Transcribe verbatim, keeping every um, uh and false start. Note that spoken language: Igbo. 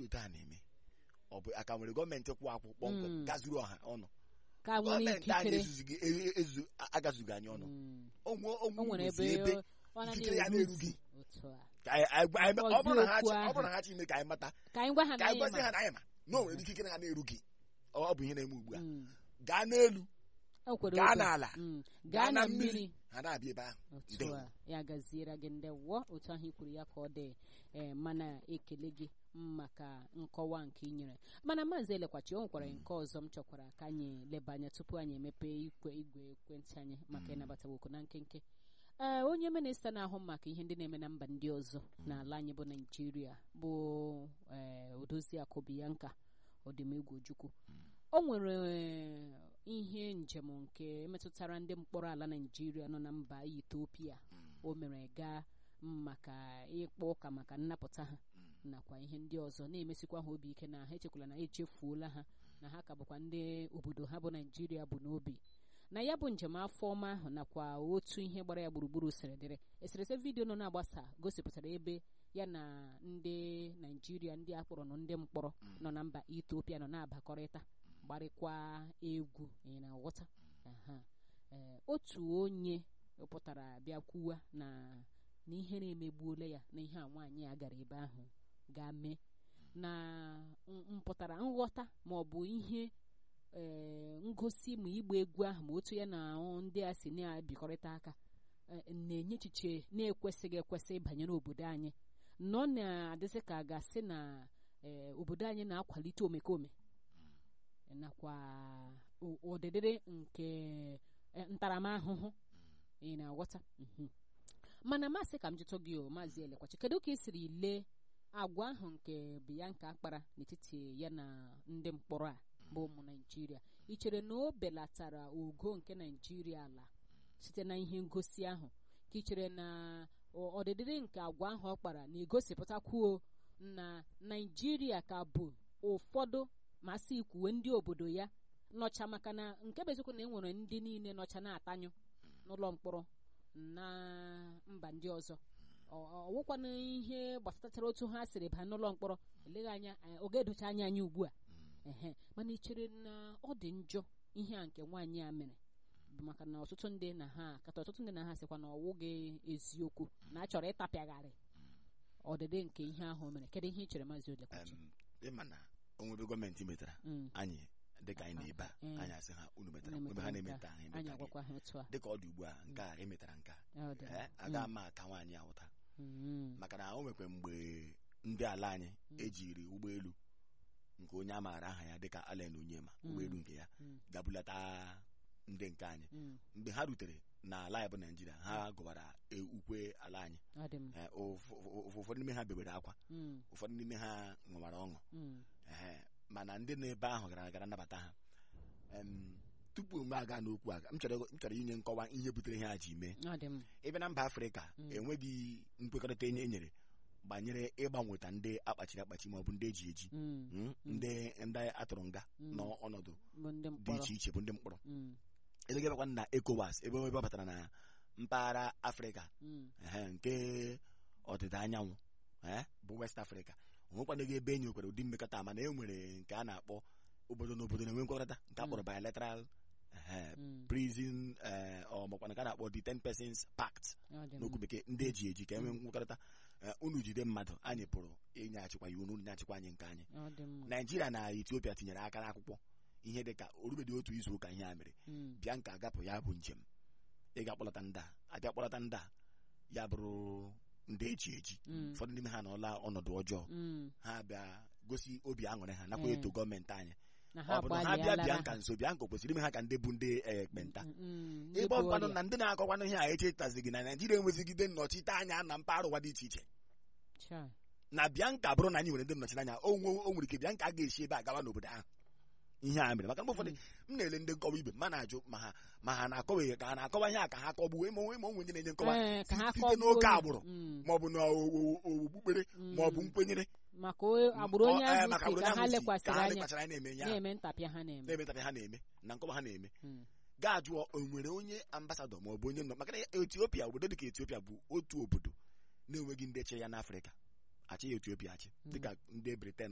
dị otu a na-eme ọ bụ aka nwere gọọmenti kwụ akwụ kpọmkwem gazuru ọha ọnụ gọọmenti anyị ezuzughị ezu agazughị anyị ọnụ o nwere ebe ikikere ya na-erughị ọ bụrụ na ha chi ime ka anyị mata ka anyị gwazi ha na anyị ma na o nwere ikikere ha na-erughị ọ bụ ihe na-eme ugbu a gaa n'elu gaa n'ala gaa na mmiri ha na-abịa ebe ahụ ya gaziere gị ndewo otu ahụ i kwuru ya ka ọ dị mana ekele gị maka nkọwa nke ị nyere mana maazị Elekwachi o nwekwara nke ọzọ m chọkwara ka anyị leba anya tupu anyị emepe ikwe igwe ekwentị anyị maka ịnabata nwoke na nkenke ee onye minista na-ahụ maka ihe ndị na-eme na mba ndị ọzọ n'ala anyị bụ Naịjirịa bụ Odoziakụ Bianca Odimegwu Ojukwu o nwere ihe njem nke metụtara ndị mkpọrọ ala Naịjirịa nọ na mba Ethiopia o mere gaa maka ịkpọ ụka maka nnapụta ha nakwa ihe ndị ọzọ na-emesikwa ha obi ike na ha echekwala na echefuola ha na ha ka bụkwa ndị obodo ha bụ Naịjirịa bụ n'obi na ya bụ njem afọ ọma ahụ nakwa otu ihe gbara ya gburugburu siri dịrị eserese vidiyo nọ na-agbasa gosipụtara ebe ya na ndị Naịjirịa ndị akpọrọ nọ ndị mkpọrọ nọ na mba Ethiopia nọ na-abakọrịta gbarịkwa egwu ị na-aghọta otu onye pụtara bịa kwuwa na na ihe na-emegbuola ya na ihe a nwaanyị a gara ebe ahụ ga mee na mpụtara nghọta ma ọ bụ ihe ngosi ma igba egwu ahụ ma otu ya na ndị a si na-abịakọrịta aka na-enye echiche na-ekwesịghị ekwesị banyere obodo anyị nọ na-adịsị ka a ga-asị na obodo anyị na-akwalite omekome nakwa ọdịdịrị nke ntaramahụhụ ị na-aghọta mana masị ka m jụtụ gị o maazị Elekwachi kedu ka ị siri lee agwa ahụ nke Bianca kpara n'etiti ya na ndị mkpọrọ a bụ ụmụ Naịjirịa ị chere na o belatara ogo nke Naịjirịa ala site na ihe ngosi ahụ ka ị chere na ọdịdịrị nke agwa ahụ ọ kpara na-egosipụtakwuo na Naịjirịa ka bụ ụfọdụ masị ikwuwe ndị obodo ya nọcha maka na nke bụ eziokwu na e nwere ndị niile nọcha na-atanyụ n'ụlọ mkpọrọ na mba ndị ọzọ ọwụkwana ihe gbasatachara otu ha siri baa n'ụlọ mkpọrọ eleghị anya oge edocha anya anyị ugbu a ehe mana ị chere na ọ dị njọ ihe a nke nwaanyị a mere maka na ọtụtụ ndị na ha kata ọtụtụ ndị na ha sịkwa na ọwụghị eziokwu na a chọrọ ịtapịagharị ọdịdị nke ihe ahụ mere kedu ihe ị chere maazị Elekwachi ịma na onwebe gọọmenti metara anyị dịka anyị na-ebe a anyị asị ha unu metara mgbe ha na-emeta anyị dịka ọ dị ugbu a nke a emetara nka aga ama ka nwaanyị ahụta maka na o nwekwe mgbe ndị ala anyị ejiri ụgbọelu nke onye a maara aha ya dịka Allen Onyema ụgbọelu nke ya gabulata ndị nke anyị mgbe ha rutere na ala ya bụ Naịjirịa ha gụbara ukwe ala anyị ụfọdụ n'ime ha bebere akwa ụfọdụ n'ime ha ṅụwara ọṅụ mana ndị na-ebe ahụ gara gara nnabata ha tupu mgbe aga n'okwu a m chọrọ inye nkọwa ihe butere ihe a ji mee ebe na mba Afrịka enweghị nkwekọrịta enye nyere banyere ịgbanweta ndị akpachiri akpachi ma ọ bụ ndị eji eji ndị ndị atụrụ nga n'ọnọdụ dị iche iche bụ ndị mkpọrọ elegabakwa na ECOWAS ebe ebe ọ batara na mpaghara Afrịka nke ọdịda anyanwụ bụ West Africa onwekwanụghị ebe enyi nwekwara ụdị mmekọta mana e nwere nke a na-akpọ obodo na obodo na-enwe nkwekọrịta nke a kpọrọ bilateral prison ọmakwana nke a na-akpọ the ten persons pact n'okwu bekee ndị eji eji ka enwe nkwekọrịta unu jide mmadụ anyị pụrụ ịnyeghachikwa ya unu nyachikwa anyị nke anyị Naịjirịa na Ethiopia tinyere aka n'akwụkwọ ihe dị ka orubedị otu izu ụka ihe a mere bịa nke agapụ ya bụ njem ị ga-akpọlata ndị a abịa kpọlata ndị a ya bụrụ ndị eji eji ụfọdụ n'ime ha n'ọla ọnọdụ ọjọọ ha bịa gosi obi aṅụrị ha nakwa eto gọọmenti anyị ọ bụ na ha bịa bịa nka nso bịa nka kwesịrị ime ha ka ndị bụ ndị ekpenta ịgba mkpanụ na ndị na-akọkwanụ ihe a echetazighị na Naịjirịa enwezigide nnọchite anya na mpaghara ụwa dị iche iche na bịa nka bụrụ na anyị nwere ndị nnọchite anya o nwere ike bịa nka a ga-esi ebe a gawa n'obodo ahụ ihe a mere maka mgbe ụfọdụ m na-ele ndị nkọwa ibe ma na-ajụ ma ha ma ha na-akọwa ka ha na-akọwa ihe a ka ha kọgbuo ma onwe ma onwe ndị na-enye nkọwa site n'oke agbụrụ ma ọ bụ n'okpukpere ma ọ bụ nkwenyere maka agbụrụ onye ahụ ka ha lekwasịrị anya na-eme ntapịa ha na-eme na nkọwa ha na-eme ga-ajụọ o nwere onye ambasadọ ma ọ bụ onye nọ maka na Etiopia obodo dịka Etiopia bụ otu obodo na-enweghị ndị che ya n'Afrịka achị ya Etiopia achị dịka ndị Britain